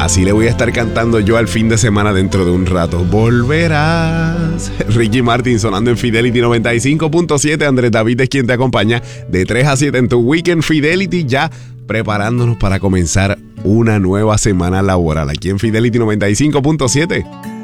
Así le voy a estar cantando yo al fin de semana dentro de un rato. Volverás. Ricky Martin sonando en Fidelity 95.7. Andrés David es quien te acompaña de 3 a 7 en tu Weekend Fidelity, ya preparándonos para comenzar una nueva semana laboral aquí en Fidelity 95.7.